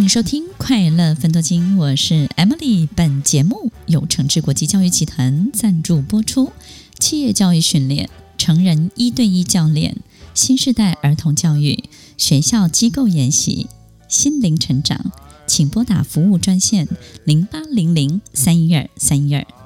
迎收听快乐分多金，我是 Emily。本节目由诚志国际教育集团赞助播出。企业教育训练、成人1对1教练、新世代儿童教育、学校机构研习、心灵成长，请拨打服务专线0800-312-312。